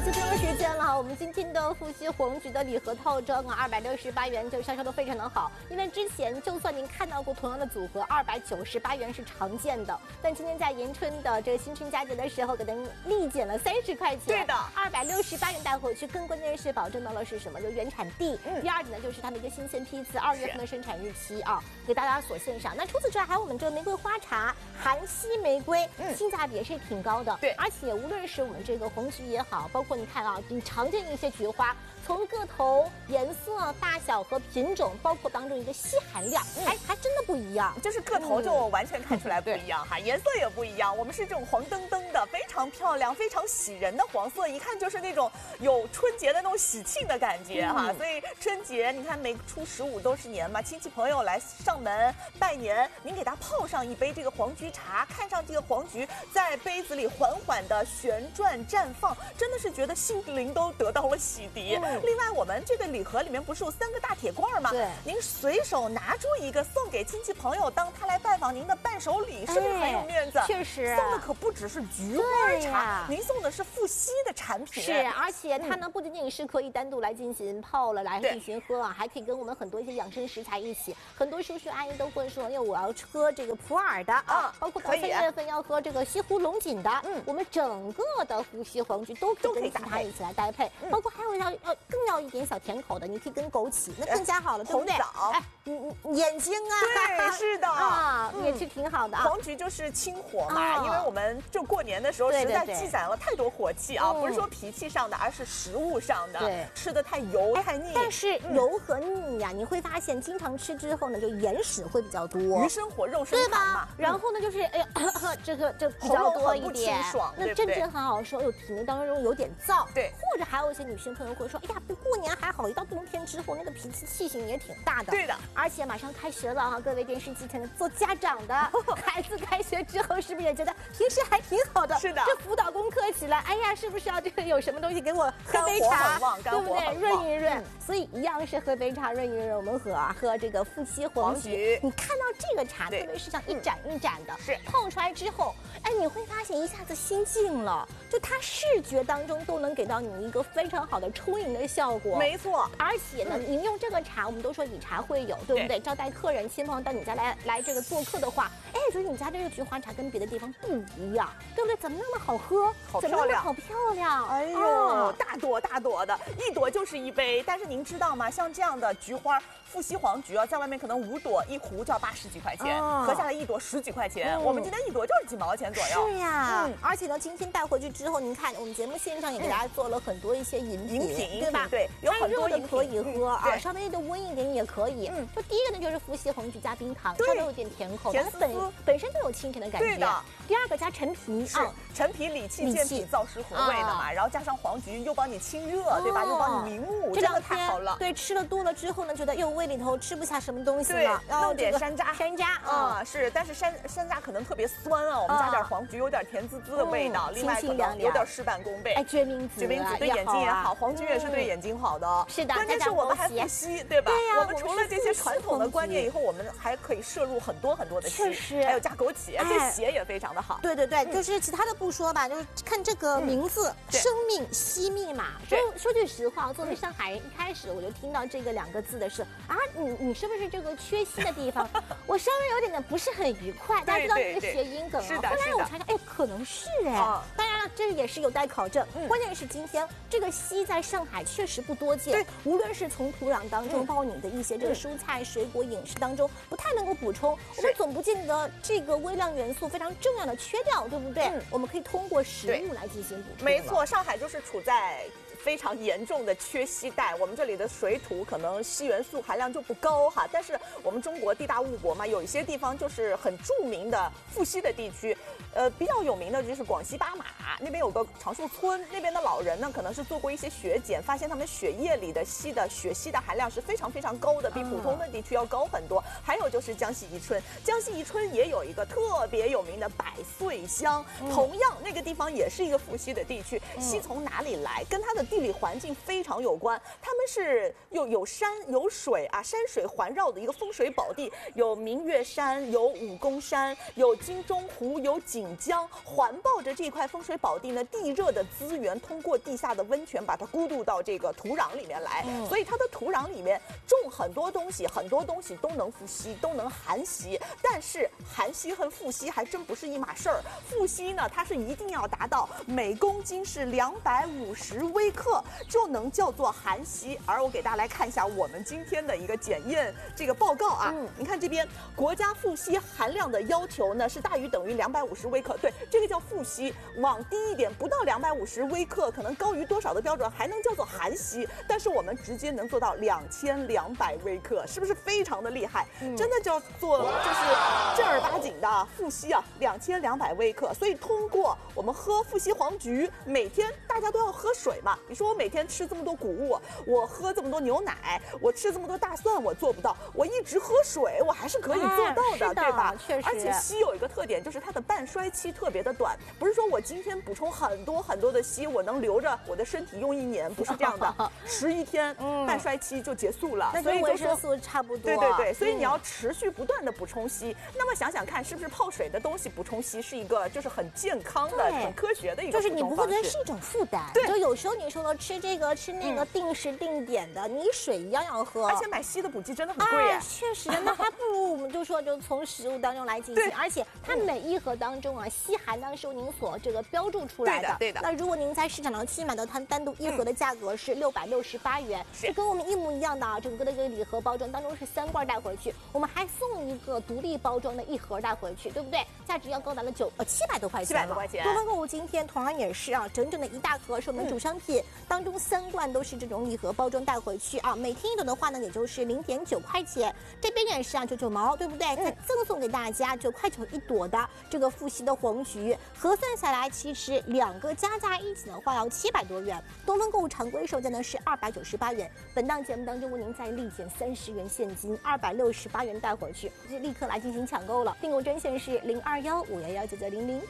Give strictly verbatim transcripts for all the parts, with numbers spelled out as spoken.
是这个时间了，我们今天的富硒黄菊的礼盒套装啊，二百六十八元就销售的非常的好。因为之前就算您看到过同样的组合，二百九十八元是常见的，但今天在迎春的这个新春佳节的时候，给您立减了三十块钱。 对的， 二百六十八元带回去，更关键是保证到了是什么？就原产地。嗯、第二点呢，就是它的一个新鲜批次，二月份的生产日期啊，给大家所献上。那除此之外，还有我们这个玫瑰花茶，韩系玫瑰，嗯，性价比也是挺高的。 对， 而且无论是我们这个红菊也好，包括你看啊，你常见的一些菊花，从个头、颜色、大小和品种，包括当中一个硒含量，嗯、还还真的不一样。 就是个头就完全看出来不一样、嗯、哈，颜色也不一样。我们是这种黄澄澄的，非常漂亮、非常喜人的黄色，一看就是那种有春节的那种喜庆的感觉、嗯、哈。所以春节你看每初十五都是年嘛，亲戚朋友来上门拜年，您给他泡上一杯这个黄菊茶，看上这个黄菊在杯子里缓缓的旋转绽放，真的是觉得心灵都得到了洗涤。嗯、另外，我们这个礼盒里面不是有三个大铁罐吗？ 对， 您随手拿出一个送给亲戚朋友，当他来拜访您的伴手礼，是不是很有面子？ 确实， 送的可不只是菊花茶，您送的是富硒的产品。 是，而且它呢不仅仅是可以单独来进行泡了来进行喝啊，还可以跟我们很多一些养生食材一起。很多叔叔阿姨都会说，因为我要喝这个普洱的啊，包括到三月份要喝这个西湖龙井的，嗯，我们整个的富硒黄菊都可以跟其他一起来搭配，包括还有要要更要一点小甜口的，你可以跟枸杞，那更加好了，对不对？ 红枣， 哎，你你眼睛啊， 对，是的啊，也是挺好的啊。 黄菊就是清火嘛，因为我们就过年的时候实在积攒了太多火气啊，不是说脾气上的，而是食物上的，对，吃的太油太腻。 但是油和腻呀，你会发现经常吃之后呢，就眼屎会比较多， 鱼生火肉生痰嘛。 然后呢，就是哎呀，这个这比较多一点，那真正很好说，有体内当中有点燥， 对。 或者还有一些女性朋友会说，哎呀，不过年还好，一到冬天之后，那个脾气气性也挺大的。 对的， 而且马上开学了哈，各位电视机前的做家长的孩子，开学之后是不是也觉得平时还挺好的？ 是的， 这辅导功课起来，哎呀，是不是要这个有什么东西给我喝杯茶，对不对？润一润。所以一样是喝杯茶润一润。我们喝啊，喝这个富硒黄菊，你看到这个茶，特别是像一盏一盏的，是泡出来之后，哎，你会发现一下子心静了，就它视觉当中都能给到你一个非常好的充盈的效果。 没错， 而且呢，您用这个茶，我们都说以茶会友，对不对？招待客人、亲朋友到你家来来这个做客的话，哎，觉得你家这个菊花茶跟别的地方不一样，对不对？怎么那么好喝？ 好漂亮， 好漂亮！ 哎呦，哦、大朵大朵的，一朵就是一杯。但是您知道吗？像这样的菊花，富硒黄菊啊，在外面可能五朵一壶就要八十几块钱，哦、合下来一朵十几块钱。嗯、我们今天一朵就是几毛钱左右。 是呀，嗯，而且呢，今天带回去之后，您看我们节目现场也给大家做了很多一些饮品， 饮品对吧？ 对，有很多的可以喝啊，稍微的温一点也可以。嗯，就第一个呢就是富硒黄菊加冰糖，稍微有点甜口，它本本身就有清甜的感觉。 对的。 第二个加陈皮， 是陈皮理气健脾燥湿和胃的嘛，然后加上黄菊又帮你清热，对吧？又帮你明目， 这真的太好了。 对，吃了多了之后呢，觉得又胃里头吃不下什么东西了， 然后弄点山楂， 山楂啊是，但是山山楂可能特别酸啊，我们加点黄菊有点甜滋滋的味道，另外可能有点事半功倍。 哎，决明子， 决明子对眼睛也好，黄菊也是对眼睛好的。 是的， 关键是我们还富硒，对吧？ 对呀， 我们除了这些传统的观念以后，我们还可以摄入很多很多的硒，还有加枸杞，对血也非常的好。 对对对，就是其他的不说吧，就是看这个名字“生命硒密码”。说说句实话，作为上海人，一开始我就听到这个两个字的是啊，你你是不是这个缺硒的地方？我稍微有点的不是很愉快。大家知道这个谐音梗啊？后来我查查，哎，可能是哎。当然了，这也是有待考证。关键是今天这个硒在上海确实不多见，无论是从土壤当中，包括你的一些这个蔬菜、水果、饮食当中，不太能够补充。我们总不见得这个微量元素非常重要的缺掉，对不对？嗯、我们可以通过食物来进行补充。 没错，上海就是处在非常严重的缺硒带，我们这里的水土可能硒元素含量就不高哈。但是我们中国地大物博嘛，有一些地方就是很著名的富硒的地区，呃，比较有名的就是广西巴马那边有个长树村，那边的老人呢可能是做过一些血检，发现他们血液里的硒的血硒的含量是非常非常高的，比普通的地区要高很多。还有就是江西宜春，江西宜春也有一个特别有名的百岁香，同样那个地方也是一个富硒的地区。硒从哪里来？跟它的地理环境非常有关，他们是有有山有水啊，山水环绕的一个风水宝地，有明月山，有武功山，有金钟湖，有锦江，环抱着这块风水保地呢地热的资源通过地下的温泉把它咕嘟到这个土壤里面来，嗯、所以它的土壤里面种很多东西，很多东西都能富硒，都能含硒。但是含硒和富硒还真不是一码事儿。富硒呢，它是一定要达到每公斤是两百五十微克，就能叫做含硒。而我给大家来看一下我们今天的一个检验这个报告啊，嗯、你看这边国家富硒含量的要求呢是大于等于两百五十微克，对，这个叫富硒。往低一点，不到两百五十微克，可能高于多少的标准还能叫做含硒，但是我们直接能做到两千两百微克，是不是非常的厉害？嗯、真的叫做就是正儿八经的富硒啊，两千两百微克。所以通过我们喝富硒黄菊，每天大家都要喝水嘛。你说我每天吃这么多谷物，我喝这么多牛奶，我吃这么多大蒜，我做不到。我一直喝水，我还是可以做到的，啊、对吧？ 确实。 而且硒有一个特点，就是它的半衰期特别的短，不是说我今天补充很多很多的硒，我能留着我的身体用一年，不是这样的，十一天、嗯、半衰期就结束了。 那跟维生素差不多。 对对对，所以你要持续不断的补充硒。嗯、那么想想看，是不是泡水的东西补充硒是一个就是很健康的、很科学的一个补充方式？就是你不会觉得是一种负担。 对， 就有时候你说了吃这个吃那个定时定点的，嗯、你水一样要喝。 而且买硒的补剂真的很贵耶。 啊、确实，那还不如我们就说就从食物当中来进行。而且它每一盒当中啊，硒含量是由您所这个标注出来的。 对的，对的。 那如果您在市场上去买到它单独一盒的价格是六百六十八元，是跟我们一模一样的啊。整个的这个礼盒包装当中是三罐带回去，我们还送一个独立包装的一盒带回去，对不对？价值要高达了九呃七百多块钱。 七百多块钱。 多方购物今天同样也是啊，整整的一大盒是我们主商品，嗯、当中三罐都是这种礼盒包装带回去啊。每听一朵的话呢，也就是零点九块钱。这边也是啊，九九毛，对不对？再赠送给大家九块九一朵的这个富硒的黄菊，核算下来，其实两个加在一起的话要七百多元。东方购物常规售价呢是二百九十八元。本档节目当中为您再立减三十元现金，二百六十八元带回去，就立刻来进行抢购了。订购专线是零二幺五幺幺九九零零。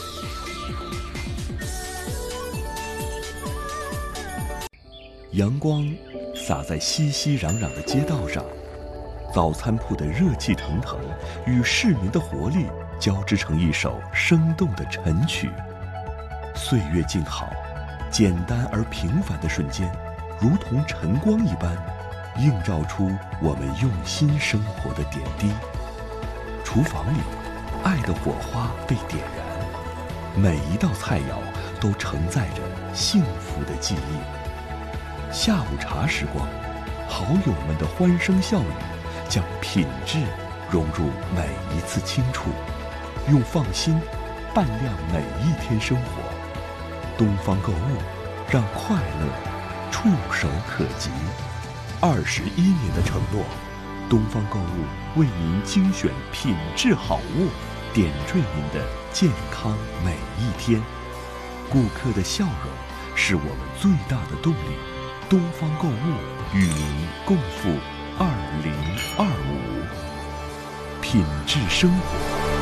阳光洒在熙熙攘攘的街道上，早餐铺的热气腾腾与市民的活力交织成一首生动的晨曲。岁月静好，简单而平凡的瞬间，如同晨光一般，映照出我们用心生活的点滴。厨房里，爱的火花被点燃，每一道菜肴都承载着幸福的记忆。下午茶时光，好友们的欢声笑语将品质融入每一次轻触，用放心伴亮每一天生活。东方购物，让快乐触手可及。二十一年的承诺，东方购物为您精选品质好物，点缀您的健康每一天。顾客的笑容是我们最大的动力。东方购物与您共赴二零二五，品质生活，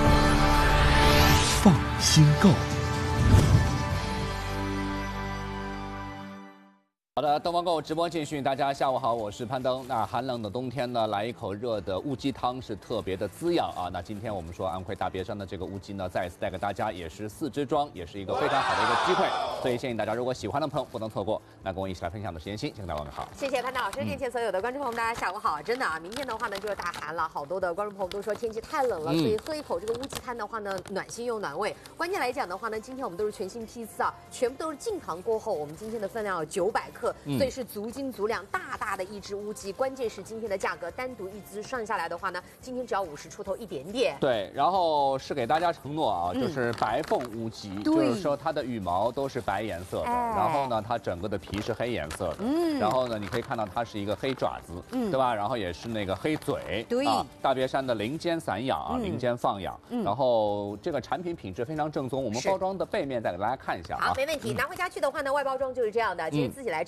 放心购。 好的，东方购物直播继续，大家下午好，我是潘登。那寒冷的冬天呢，来一口热的乌鸡汤是特别的滋养啊。那今天我们说安徽大别山的这个乌鸡呢，再一次带给大家也是四支装，也是一个非常好的一个机会。所以建议大家如果喜欢的朋友不能错过。那跟我一起来分享的是妍希，请大家问好。 谢谢潘登老师，面前所有的观众朋友们，大家下午好。真的啊，明天的话呢就是大寒了，好多的观众朋友都说天气太冷了，嗯、所以喝一口这个乌鸡汤的话呢，暖心又暖胃。关键来讲的话呢，今天我们都是全新批次啊，全部都是净糖过后，我们今天的分量有九百克，嗯、所以是足。足斤足两，大大的一只乌鸡，关键是今天的价格，单独一只算下来的话呢，今天只要五十出头一点点。 对，然后是给大家承诺啊，嗯、就是白凤乌鸡，就是说它的羽毛都是白颜色的，哎、然后呢，它整个的皮是黑颜色的，嗯，然后呢，你可以看到它是一个黑爪子，嗯，对吧？然后也是那个黑嘴， 对， 啊，大别山的林间散养啊，嗯、林间放养，嗯，然后这个产品品质非常正宗，我们包装的背面再给大家看一下啊。 好，没问题，拿回家去的话呢，外包装就是这样的，其实自己来吃。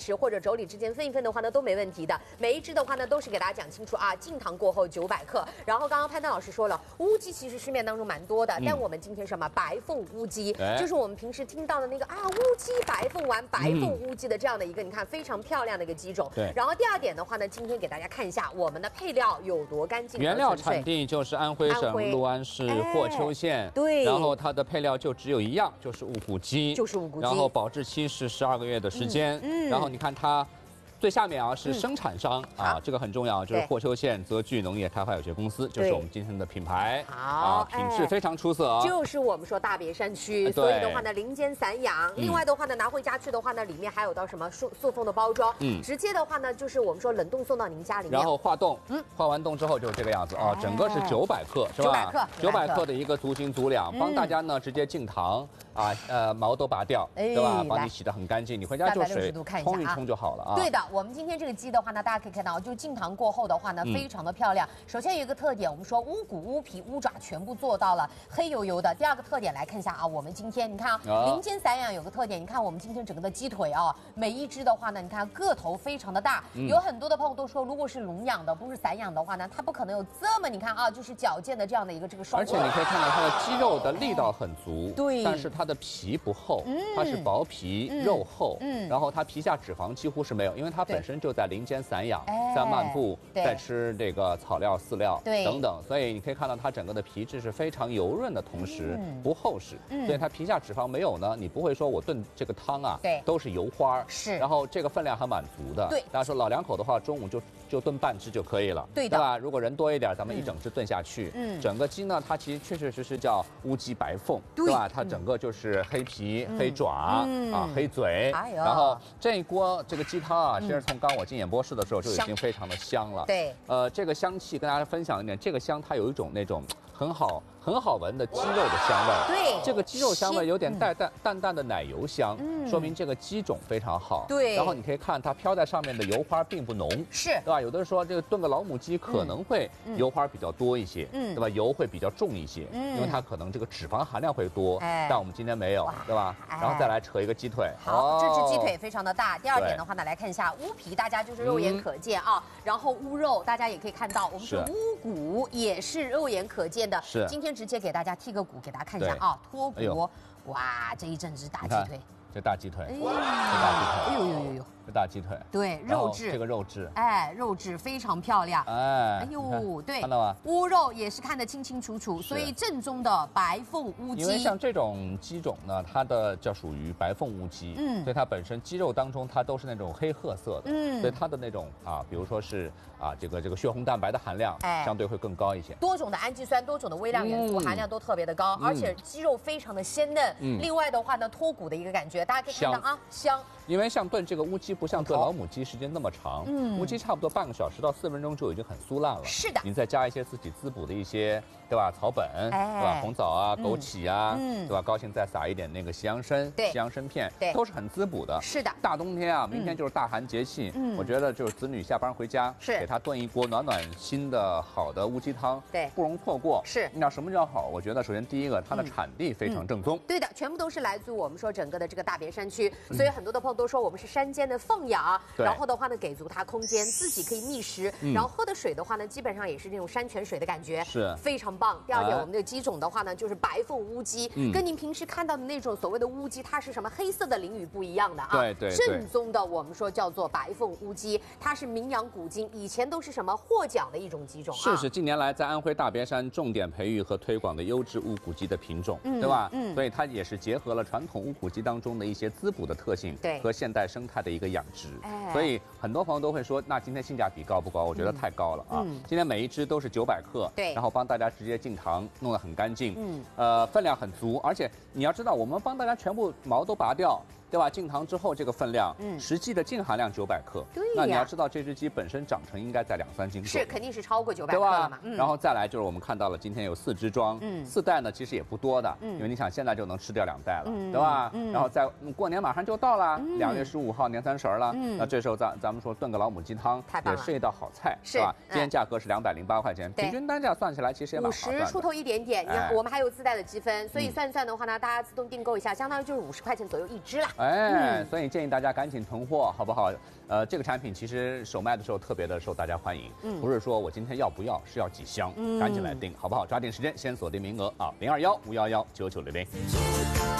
匙或者妯娌之间分一分的话呢，都没问题的。每一只的话呢，都是给大家讲清楚啊，进糖过后九百克。然后刚刚潘丹老师说了，乌鸡其实市面当中蛮多的，嗯、但我们今天什么白凤乌鸡，哎、就是我们平时听到的那个啊乌鸡白凤丸、白凤乌鸡的这样的一个，你看非常漂亮的一个鸡种。 对。 然后第二点的话呢，今天给大家看一下我们的配料有多干净。 原料产地就是安徽省六安市霍丘县。哎、 对。 然后它的配料就只有一样，就是无骨鸡。 就是无骨鸡。 然后保质期是十二个月的时间。嗯。嗯然后你看它。最下面啊是生产商、嗯、啊，这个很重要，就是霍丘县泽聚农业开发有限公司，就是我们今天的品牌。好啊，品质非常出色啊。 就是我们说大别山区，所以的话呢，林间散养。另外的话呢，拿回家去的话呢，里面还有到什么塑塑封的包装，嗯，直接的话呢，就是我们说冷冻送到您家里面。 然后化冻，嗯，化完冻之后就是这个样子啊，整个是九百克，是吧？九百克，九百克的一个足斤足两，帮大家呢直接进糖。啊，呃，毛都拔掉，对吧？帮你洗得很干净，你回家就水冲一冲就好了啊。 对的，我们今天这个鸡的话呢，大家可以看到，就进糖过后的话呢，非常的漂亮。首先有一个特点，我们说乌骨、乌皮、乌爪全部做到了黑油油的。第二个特点来看一下啊，我们今天你看啊，林间散养有个特点，你看我们今天整个的鸡腿啊，每一只的话呢，你看个头非常的大。有很多的朋友都说，如果是笼养的，不是散养的话呢，它不可能有这么你看啊，就是矫健的这样的一个这个双。 而且你可以看到它的肌肉的力道很足，对，但是它的皮不厚。它是薄皮、嗯、肉厚，嗯，然后它皮下脂肪几乎是没有，因为它本身就在林间散养，在漫步，在吃这个草料、饲料等等，所以你可以看到它整个的皮质是非常油润的同时、嗯、不厚实，嗯、所以它皮下脂肪没有呢，你不会说我炖这个汤啊，对，都是油花，是，然后这个分量还蛮足的，对，大家说老两口的话，中午就就炖半只就可以了，对的，对吧？如果人多一点，咱们一整只炖下去，嗯，整个鸡呢，它其实确确实实叫乌鸡白凤，对吧？它整个就是黑皮。黑爪、嗯、啊，黑嘴，哎、然后这一锅这个鸡汤啊，其实从刚我进演播室的时候就已经非常的香了。对，呃，这个香气跟大家分享一点，这个香它有一种那种很好。很好闻的鸡肉的香味，对，这个鸡肉香味有点带淡淡淡的奶油香，嗯，说明这个鸡种非常好。对，然后你可以看它飘在上面的油花并不浓，是，对吧？有的人说这个炖个老母鸡可能会油花比较多一些，嗯，对吧？油会比较重一些，嗯，因为它可能这个脂肪含量会多，哎，但我们今天没有，对吧？然后再来扯一个鸡腿， 好，这只鸡腿非常的大。第二点的话呢，来看一下乌皮，大家就是肉眼可见啊，然后乌肉大家也可以看到，我们是乌骨也是肉眼可见的，是，今天直接给大家剔个骨给大家看一下啊，脱骨，哇，这一整只大鸡腿， 这大鸡腿，这大鸡腿，哎呦呦呦呦，这大鸡腿， 对，肉质， 这个肉质， 哎，肉质非常漂亮，哎，哎呦，对， 看到吗？ 乌肉也是看得清清楚楚，所以正宗的白凤乌鸡。 因为像这种鸡种呢，它的叫属于白凤乌鸡，嗯，所以它本身鸡肉当中它都是那种黑褐色的，嗯，所以它的那种啊，比如说是啊这个这个血红蛋白的含量，哎，相对会更高一些。 多种的氨基酸，多种的微量元素含量都特别的高，而且鸡肉非常的鲜嫩。嗯，另外的话呢，脱骨的一个感觉，大家可以看到啊，香。 因为像炖这个乌鸡不像炖老母鸡时间那么长，嗯，乌鸡差不多半个小时到四分钟就已经很酥烂了。是的，你再加一些自己滋补的一些，对吧？草本，哎、对吧？红枣啊、枸杞啊，嗯，对吧？高兴再撒一点那个西洋参，对，西洋参片，对，都是很滋补的。是的，大冬天啊，明天就是大寒节气，嗯，我觉得就是子女下班回家，是给他炖一锅暖暖心的好的乌鸡汤，对，不容错过。是，那什么叫好？我觉得首先第一个，它的产地非常正宗， 对的，全部都是来自我们说整个的这个大别山区，所以很多的朋友都说我们是山间的放养，然后的话呢，给足它空间，自己可以觅食，然后喝的水的话呢，基本上也是那种山泉水的感觉，是非常棒。第二点，我们的鸡种的话呢，就是白凤乌鸡，跟您平时看到的那种所谓的乌鸡，它是什么黑色的鳞羽不一样的啊，对对，正宗的我们说叫做白凤乌鸡，它是名扬古今，以前都是什么获奖的一种鸡种啊。 是是，近年来在安徽大别山重点培育和推广的优质乌骨鸡的品种，对吧？嗯，所以它也是结合了传统乌骨鸡当中的一些滋补的特性，对，和现代生态的一个养殖，哎，所以很多朋友都会说，那今天性价比高不高？我觉得太高了啊！嗯、今天每一只都是九百克，对，然后帮大家直接进糖，弄得很干净，嗯，呃，分量很足，而且你要知道，我们帮大家全部毛都拔掉。对吧？进糖之后这个分量，嗯，实际的净含量九百克。对呀。那你要知道，这只鸡本身长成应该在两三斤左右。 是，肯定是超过九百克了嘛。 嗯。然后再来就是我们看到了，今天有四只装，嗯，四袋呢其实也不多的，嗯，因为你想现在就能吃掉两袋了，嗯，对吧？嗯。然后在过年马上就到了，两月十五号年三十了，嗯，那这时候咱咱们说炖个老母鸡汤，也是一道好菜，是吧？今天价格是两百零八块钱，平均单价算起来其实也蛮划算的。 五十出头一点点，你看我们还有自带的积分，所以算算的话呢，大家自动订购一下，相当于就是五十块钱左右一只了。 哎，嗯、所以建议大家赶紧囤货，好不好？呃，这个产品其实首卖的时候特别的受大家欢迎，嗯，不是说我今天要不要，是要几箱，嗯、赶紧来订，好不好？抓紧时间，先锁定名额啊，零二幺五幺幺九九零零。